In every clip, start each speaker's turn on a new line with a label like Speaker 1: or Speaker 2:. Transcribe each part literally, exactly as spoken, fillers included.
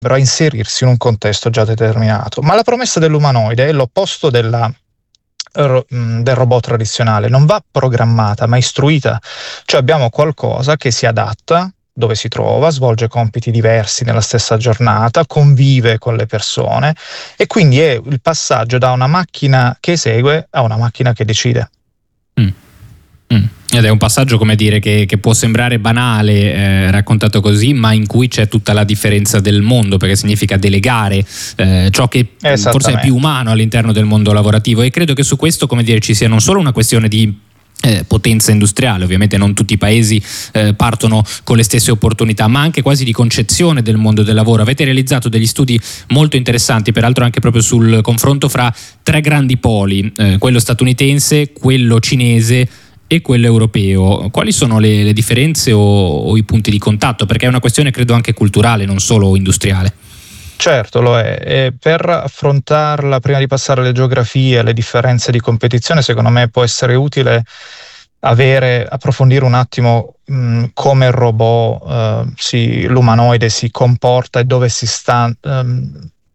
Speaker 1: a inserirsi in un contesto già determinato. Ma la promessa dell'umanoide è l'opposto della del robot tradizionale, non va programmata ma istruita, cioè abbiamo qualcosa che si adatta dove si trova, svolge compiti diversi nella stessa giornata, convive con le persone e quindi è il passaggio da una macchina che esegue a una macchina che decide.
Speaker 2: Mm. Mm. Ed è un passaggio, come dire, che, che può sembrare banale eh, raccontato così, ma in cui c'è tutta la differenza del mondo, perché significa delegare eh, ciò che forse è più umano all'interno del mondo lavorativo. E credo che su questo, come dire, ci sia non solo una questione di Eh, potenza industriale, ovviamente non tutti i paesi eh, partono con le stesse opportunità, ma anche quasi di concezione del mondo del lavoro. Avete realizzato degli studi molto interessanti, peraltro anche proprio sul confronto fra tre grandi poli, eh, quello statunitense, quello cinese e quello europeo. Quali sono le, le differenze o, o i punti di contatto? Perché è una questione credo anche culturale, non solo industriale.
Speaker 1: Certo, lo è. E per affrontarla, prima di passare alle geografie, alle differenze di competizione, secondo me può essere utile avere, approfondire un attimo mh, come il robot, uh, si, l'umanoide si comporta e dove si sta, um,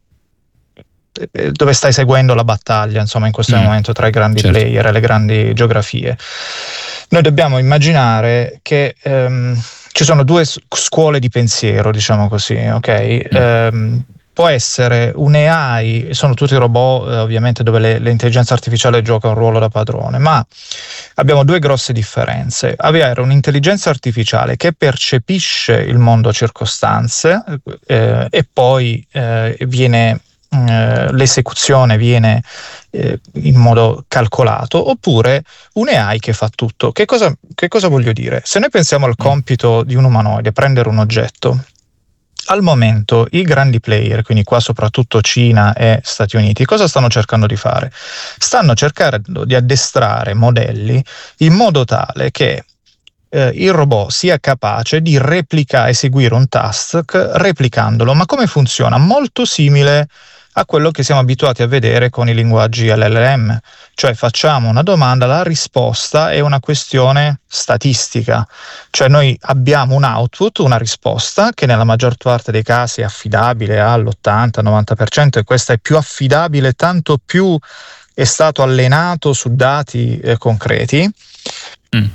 Speaker 1: dove sta eseguendo la battaglia, insomma, in questo mm. momento tra i grandi certo. player e le grandi geografie. Noi dobbiamo immaginare che um, ci sono due scuole di pensiero, diciamo così, ok? Mm. Um, può essere un'A I, sono tutti robot eh, ovviamente dove le, l'intelligenza artificiale gioca un ruolo da padrone, ma abbiamo due grosse differenze. Avere un'intelligenza artificiale che percepisce il mondo circostanze eh, e poi eh, viene eh, l'esecuzione viene eh, in modo calcolato, oppure un'A I che fa tutto. Che cosa, che cosa voglio dire? Se noi pensiamo al compito di un umanoide, prendere un oggetto, al momento i grandi player, quindi qua soprattutto Cina e Stati Uniti, cosa stanno cercando di fare? Stanno cercando di addestrare modelli in modo tale che eh, il robot sia capace di replicare, eseguire un task replicandolo. Ma come funziona? Molto simile a quello che siamo abituati a vedere con i linguaggi L L M, cioè facciamo una domanda, la risposta è una questione statistica, cioè noi abbiamo un output, una risposta che nella maggior parte dei casi è affidabile all'ottanta novanta per cento, e questa è più affidabile tanto più è stato allenato su dati eh, concreti. Mm.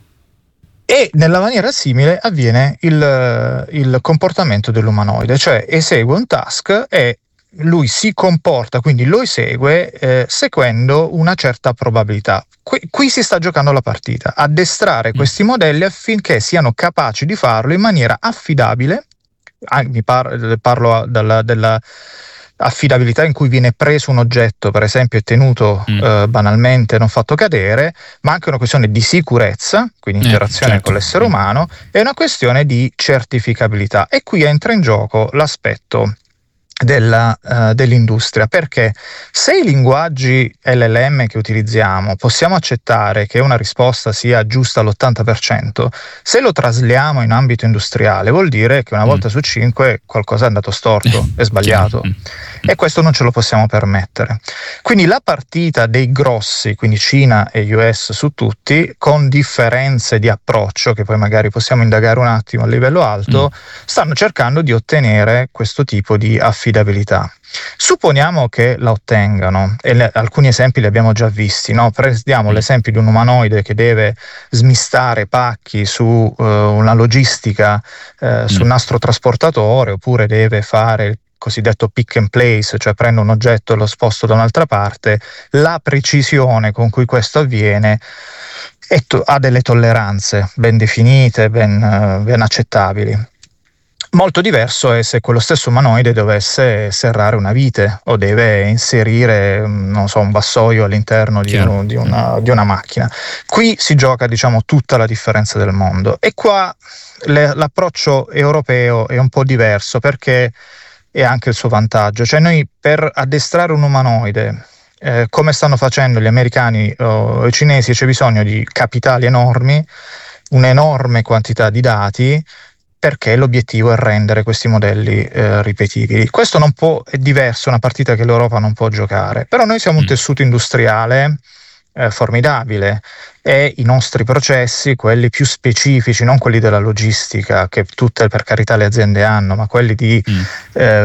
Speaker 1: E nella maniera simile avviene il, il comportamento dell'umanoide, cioè esegue un task e lui si comporta, quindi lo esegue eh, seguendo una certa probabilità. Qui, qui si sta giocando la partita, addestrare mm. questi modelli affinché siano capaci di farlo in maniera affidabile. Ah, mi par- parlo della, della affidabilità in cui viene preso un oggetto, per esempio, e tenuto mm. eh, banalmente, non fatto cadere, ma anche una questione di sicurezza, quindi interazione eh, certo. con l'essere umano, e una questione di certificabilità. E qui entra in gioco l'aspetto Della, uh, dell'industria, perché se i linguaggi L L M che utilizziamo possiamo accettare che una risposta sia giusta all'ottanta per cento, se lo trasliamo in ambito industriale vuol dire che una mm. volta su cinque qualcosa è andato storto, è sbagliato, mm. e questo non ce lo possiamo permettere. Quindi la partita dei grossi, quindi Cina e U S su tutti, con differenze di approccio che poi magari possiamo indagare un attimo a livello alto, mm. stanno cercando di ottenere questo tipo di affidabilità. Affidabilità. Supponiamo che la ottengano, e le, alcuni esempi li abbiamo già visti, no? Prendiamo mm. l'esempio di un umanoide che deve smistare pacchi su uh, una logistica uh, mm. sul nastro trasportatore, oppure deve fare il cosiddetto pick and place, cioè prendo un oggetto e lo sposto da un'altra parte. La precisione con cui questo avviene è to- ha delle tolleranze ben definite, ben, uh, ben accettabili. Molto diverso è se quello stesso umanoide dovesse serrare una vite o deve inserire, non so, un vassoio all'interno di, un, di, una, di una macchina. Qui si gioca, diciamo, tutta la differenza del mondo, e qua le, l'approccio europeo è un po' diverso, perché è anche il suo vantaggio. Cioè noi per addestrare un umanoide, eh, come stanno facendo gli americani o i cinesi, c'è bisogno di capitali enormi, un'enorme quantità di dati, perché l'obiettivo è rendere questi modelli eh, ripetibili. Questo non può, è diverso, è una partita che l'Europa non può giocare, però noi siamo un tessuto industriale eh, formidabile, e i nostri processi, quelli più specifici, non quelli della logistica che tutte per carità le aziende hanno, ma quelli di mm. eh,